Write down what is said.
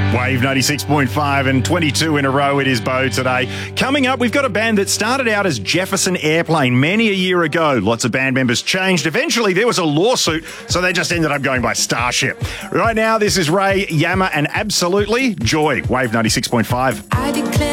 Wave 96.5 and 22 in a row it is, Bo, today. Coming up, we've got a band that started out as Jefferson Airplane many a year ago. Lots of band members changed. Eventually, there was a lawsuit, so they just ended up going by Starship. Right now, this is Ray, Yama and Absolutely Joy. Wave 96.5.